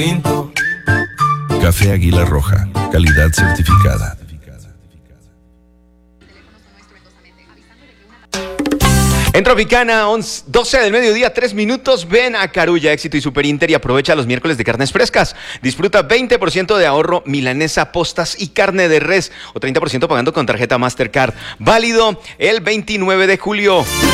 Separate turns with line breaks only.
Café Águila Roja, calidad certificada.
En Tropicana, 12 del mediodía, 3 minutos. Ven a Carulla, Éxito y Super Inter y aprovecha los miércoles de carnes frescas. Disfruta 20% de ahorro, milanesa, postas y carne de res o 30% pagando con tarjeta Mastercard. Válido el 29 de julio.